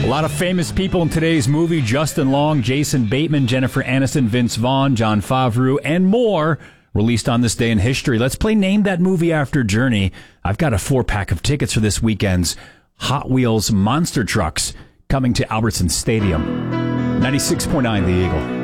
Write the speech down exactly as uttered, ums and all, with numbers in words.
A lot of famous people in today's movie: Justin Long, Jason Bateman, Jennifer Aniston, Vince Vaughn, Jon Favreau, and more, released on this day in history. Let's play Name That Movie After Journey. I've got a four-pack of tickets for this weekend's Hot Wheels Monster Trucks coming to Albertson Stadium. ninety-six point nine The Eagle.